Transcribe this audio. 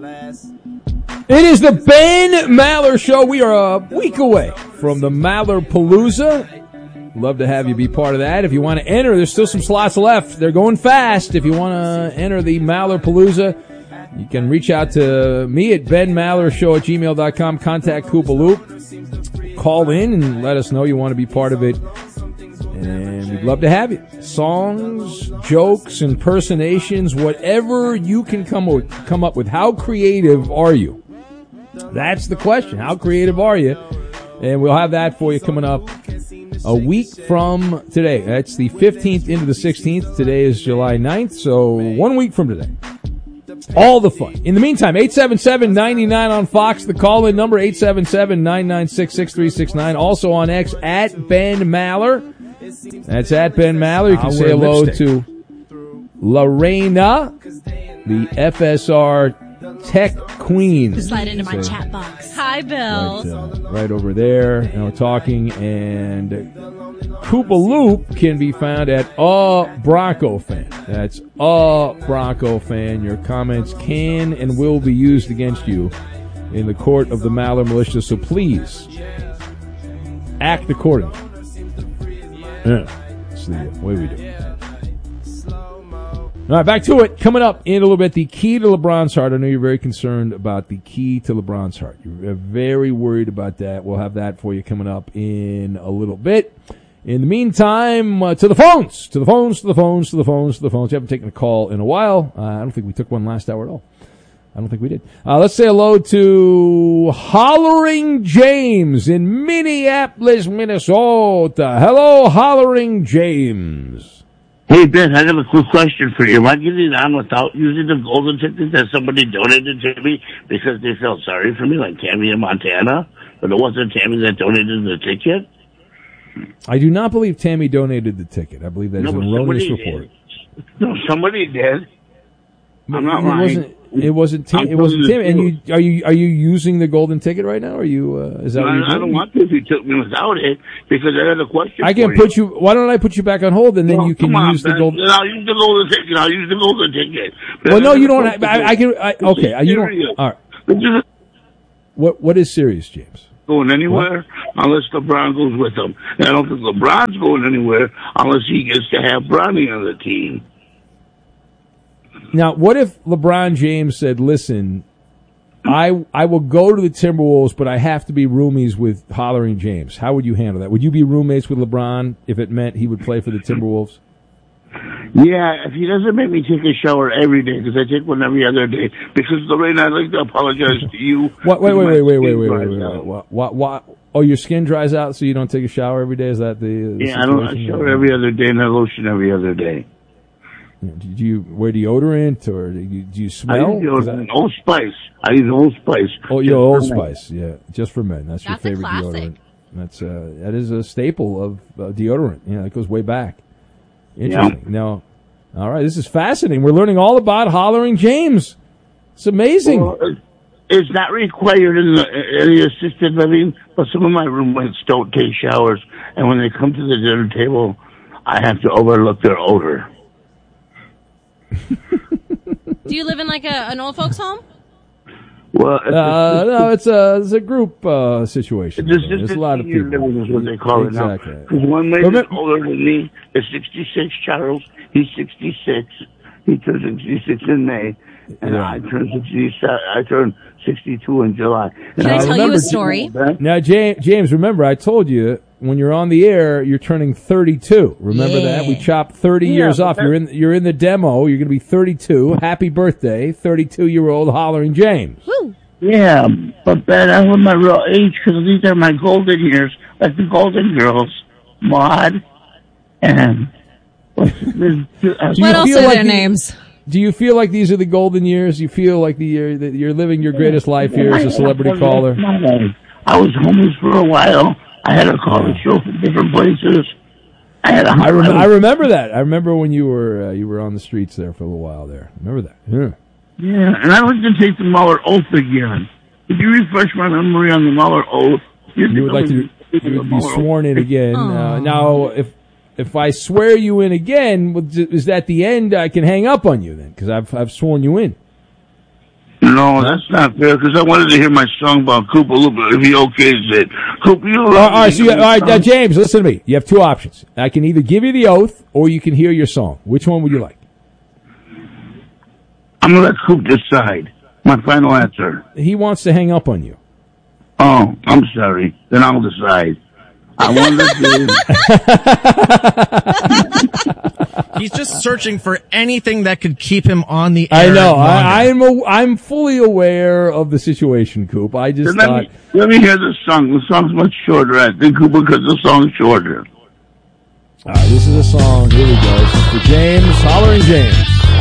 It is the Ben Maller Show. We are a week away from the Maller Palooza. Love to have you be part of that. If you want to enter, there's still some slots left. They're going fast. If you want to enter the Maller Palooza, you can reach out to me at benmallershow@gmail.com. Contact Koopa Loop. Call in and let us know you want to be part of it. And we'd love to have you. Songs, jokes, impersonations, whatever you can come up with. How creative are you? That's the question. How creative are you? And we'll have that for you coming up a week from today. That's the 15th into the 16th. Today is July 9th, so 1 week from today. All the fun. In the meantime, 877-99 on Fox, the call-in number, 877-996-6369. Also on X, at Ben Maller. That's at Ben Maller. You can say hello to Lorena, the FSR Tech Queen. Just slide into my chat box. Hi, Bill. Right over there. And we're talking. And Koopa Loop can be found at A Bronco Fan. That's A Bronco Fan. Your comments can and will be used against you in the court of the Maller Militia. So please act accordingly. Yeah. That's the way we do it. All right, back to it. Coming up in a little bit, the key to LeBron's heart. I know you're very concerned about the key to LeBron's heart. You're very worried about that. We'll have that for you coming up in a little bit. In the meantime, to the phones. To the phones, to the phones, to the phones, to the phones. We haven't taken a call in a while. I don't think we took one last hour at all. I don't think we did. Let's say hello to Hollering James in Minneapolis, Minnesota. Hello, Hollering James. Hey, Ben, I have a quick question for you. Am I getting on without using the golden ticket that somebody donated to me because they felt sorry for me, like Tammy in Montana? But it wasn't Tammy that donated the ticket? I do not believe Tammy donated the ticket. I believe that is an erroneous report. No, somebody did. I'm not lying. It wasn't Tammy. And are you using the golden ticket right now? Are you? Is that? I don't want to if you took me without it because I had a question. I can put you. Why don't I put you back on hold and then you can use the golden? I'll use the golden ticket. I'll use the golden ticket. Well, no, you don't. I can. Okay, you don't. All right. What is serious, James? Going anywhere unless LeBron goes with him. And I don't think LeBron's going anywhere unless he gets to have Bronny on the team. Now, what if LeBron James said, listen, I will go to the Timberwolves, but I have to be roomies with Hollering James? How would you handle that? Would you be roommates with LeBron if it meant he would play for the Timberwolves? Yeah, if he doesn't make me take a shower every day, because I take one every other day. Because, Lorraine, I'd like to apologize to you. Wait. What? Oh, your skin dries out so you don't take a shower every day? Is that the Yeah, I don't shower every other day and I lotion every other day. Do you wear deodorant or do you smell? I use deodorant. Old Spice. I use Old Spice. Oh, you're Old Spice. Yeah, just for men. That's your favorite deodorant. That is a staple of deodorant. Yeah, it goes way back. Interesting. Yeah. Now, all right, this is fascinating. We're learning all about Hollering James. It's amazing. Well, it's not required in the assisted living, but some of my roommates don't take showers, and when they come to the dinner table, I have to overlook their odor. Do you live in like an old folks home? Well, no, it's a group situation. There's a lot of people. Living is what they call exactly. it now. Because one man is older than me. Is 66. Charles, he's 66. He turned 66 in May, and I turned 62 in July. Can I tell you a story? Now, James, remember I told you when you're on the air, you're turning 32. Remember that? We chopped 30 years off. You're in the demo. You're going to be 32. Happy birthday, 32-year-old Hollering James. Woo. Yeah, but Ben, I want my real age because these are my golden years, like the Golden Girls, Maud, and what else are their names? Do you feel like these are the golden years? You feel like the year that you're living your greatest life here as a celebrity caller? I was homeless for a while. I had a college show from different places. I remember that. I remember when you were on the streets there for a little while there. Remember that? Yeah, and I like to take the Mueller oath again. If you refresh my memory on the Mueller oath, you would like to be sworn in again. Now, if I swear you in again, is that the end? I can hang up on you then because I've sworn you in. No, that's not fair, because I wanted to hear my song about Koopa Loopa, if he okays it. Koopa, you all right, James, listen to me. You have two options. I can either give you the oath, or you can hear your song. Which one would you like? I'm going to let Coop decide. My final answer. He wants to hang up on you. Oh, I'm sorry. Then I'll decide. I want to He's just searching for anything that could keep him on the air. I know. I'm fully aware of the situation, Coop. I just thought. Let me hear the song. The song's much shorter, I think, Coop, because the song's shorter. All right, this is a song. Here we go. This is for James. Hollering James.